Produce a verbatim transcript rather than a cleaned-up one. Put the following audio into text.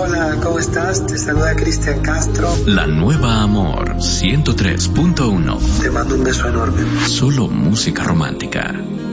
Hola, ¿cómo estás? Te saluda Cristian Castro. La Nueva Amor ciento tres punto uno. Te mando un beso enorme. Solo música romántica.